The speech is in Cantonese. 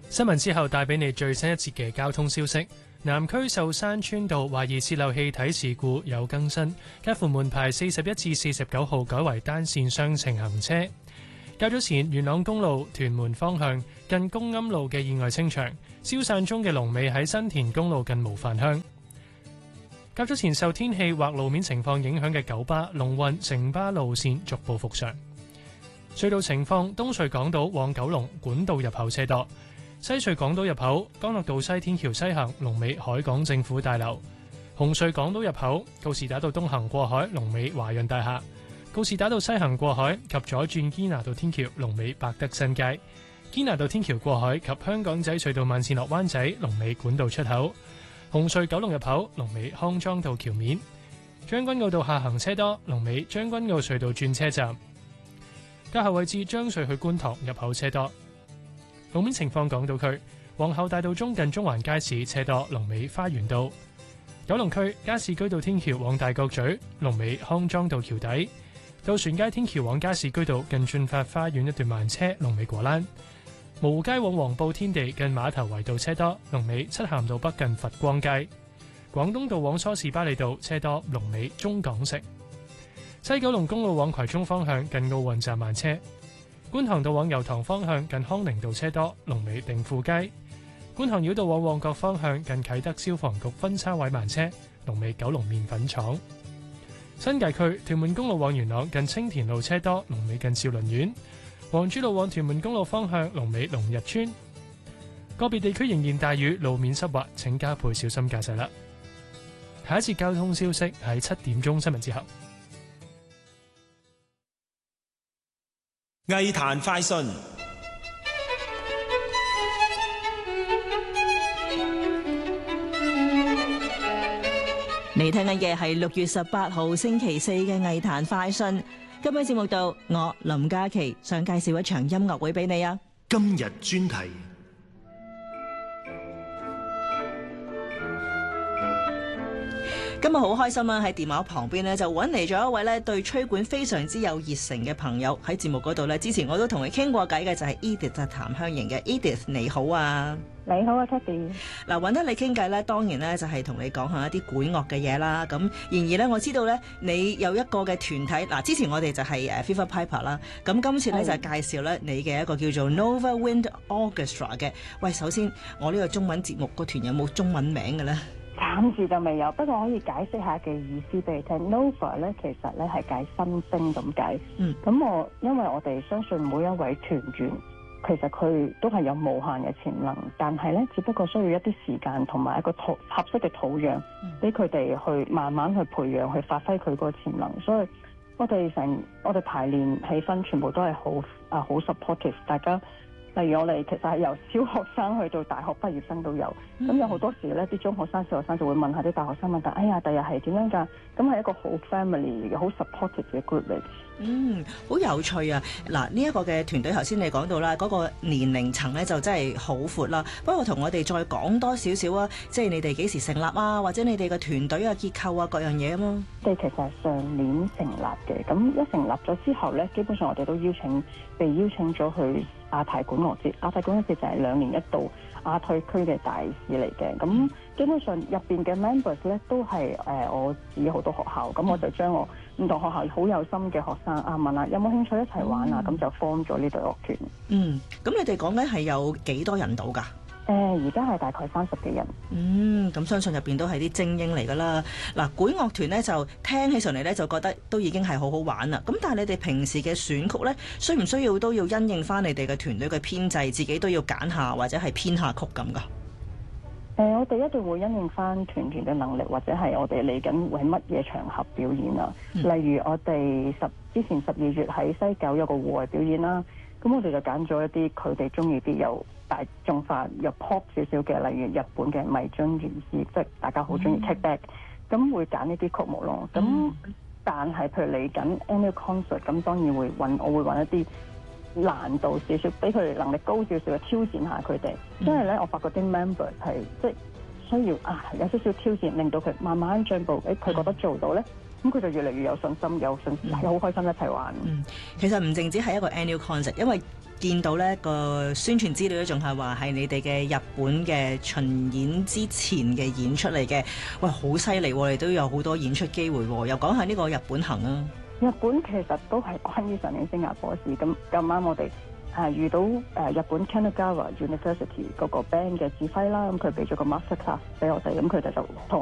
新聞之後帶俾你最新一節嘅交通消息。南區壽山村道懷疑洩漏氣體事故有更新，介乎門牌41至49號改為單線雙程行車。較早前元朗公路屯門方向近公庵路嘅意外清場，消散中嘅龍尾喺新田公路近模範鄉。較早前受天氣或路面情況影響嘅九巴、龍運、城巴路線逐步復常。隧道情況：東隧港島往九龍管道入口車多。西隧港島入口，干諾道西天橋西行，龍尾海港政府大樓；紅隧港島入口，告士打道東行過海，龍尾華潤大廈；告士打道西行過海及左轉堅拿道天橋，龍尾百德新街；堅拿道天橋過海及香港仔隧道慢線落灣仔，龍尾管道出口；紅隧九龍入口，龍尾康莊道橋面；將軍澳道下行車多，龍尾將軍澳隧道轉車站；較後位置將隧去觀塘入口車多。路面情況：港島區皇后大道中近中環街市車多，龍尾花園道；九龍區加士居道天橋往大角咀，龍尾康莊道橋底；渡船街天橋往加士居道近駿發花園一段慢車，龍尾果欄；蕪湖街往黃埔天地近碼頭圍道車多，龍尾漆咸道北近佛光街；廣東道往梳士巴利道車多，龍尾中港城；西九龍公路往葵涌方向近奧運站慢車。觀塘道往油塘方向近康寧道車多，龍尾定富街；觀塘繞道往旺角方向近啟德消防局分叉位慢車，龍尾九龍麵粉廠；新界區屯門公路往元朗近青田路車多，龍尾近兆麟苑；黃珠路往屯門公路方向龍尾龍日村。個別地區仍然大雨，路面濕滑，請加倍小心駕駛啦。下一次交通消息喺7點鐘新聞之後。 藝壇快訊， 你聽緊嘅係6月18號星期四嘅藝壇快訊。今日節目度，我林嘉琪想介紹一場音樂會俾你啊！ 今日專題。 今日好開心啊！喺電話旁邊咧就揾嚟咗一位咧對吹管非常之有熱誠嘅朋友。喺節目嗰度咧，之前我都同佢傾過偈嘅，就係 Edith 譚香瑩嘅。Edith 你好啊！ 你好啊 Kathy。 嗱，揾得你傾偈咧，當然咧就係同你講下一啲管樂嘅嘢啦。咁然而咧，我知道咧你有一個嘅團體。嗱，之前我哋就係Fever Piper 啦。咁今次咧就係介紹咧你嘅一個叫做 Nova Wind Orchestra 嘅。喂，首先我呢個中文節目個團有冇中文名嘅咧？ 暫時就未有，不過可以解釋下嘅意思俾你聽。Nova 咧其實咧係解新星咁解。咁因為我哋相信每一位團員其實佢都係有無限嘅潛能，但係咧只不過需要一啲時間同埋一個合適嘅土壤，俾佢哋去慢慢去培養，去發揮佢個潛能。所以我哋排練氣氛全部都係好 supportive， 大家。例如我哋其實係由小學生去到大學畢業生都有，咁有好多時咧啲中學生、小學生就會問下啲大學生問，哎呀，第日係點樣㗎？咁係一個好 family、好 supportive 嘅 group 嚟。 好有趣啊！嗱，呢一個嘅團隊頭先你講到啦，嗰個年齡層咧就真係好闊啦。不過同我哋再講多少少啊，即係你哋幾時成立啊，或者你哋嘅團隊啊、結構啊各樣嘢啊嘛。 我哋其實係上年成立嘅，咁一成立咗之後咧，基本上我哋都被邀請咗去亞太管樂節。亞太管樂節就係2年一度亞太區嘅大事嚟嘅。咁基本上入邊嘅 members 咧都係我自己好多學校，咁我就將我唔同學校好有心嘅學生問下有冇興趣一齊玩啊，咁就 form 咗呢隊樂團。 咁你哋講緊係有幾多人到㗎？ 而家係大概30幾人。 咁相信入邊都係啲精英嚟㗎啦。嗱，管樂團咧就聽起上嚟咧就覺得都已經係好好玩啦。咁但係你哋平時嘅選曲咧，需唔需要都要因應翻你哋嘅團隊嘅編制，自己都要揀下或者係編下曲咁㗎？ 我哋一定會因應翻團員嘅能力，或者係我哋嚟緊為乜嘢場合表演啊。例如我哋之前12月喺西九有個戶外表演啦，咁我哋就揀咗一啲佢哋中意啲有大眾化又 pop 少少嘅，例如日本嘅迷津原士，即係大家好中意 Take Back，咁會揀呢啲曲目咯。咁但係譬如嚟緊 annual concert，咁當然我會揾一啲難度少少，俾佢哋能力高少少嘅挑戰下佢哋。因為咧，我發覺啲 members 係即係需要有少少挑戰，令到佢慢慢進步。佢覺得做到咧，咁佢就越嚟越有信心，好開心一齊玩。 其實唔淨止係一個 annual concert，因為見到呢個宣傳資料咧，仲係話係你哋嘅日本嘅巡演之前嘅演出嚟嘅。喂，好犀利喎！你都有好多演出機會喎。又講下呢個日本行啊。 日本其實都係關於上年新加坡事，咁啱我哋遇到日本 Kanagawa University 嗰個 band 嘅指揮啦，咁佢俾咗個 master class 俾我哋，咁佢哋就同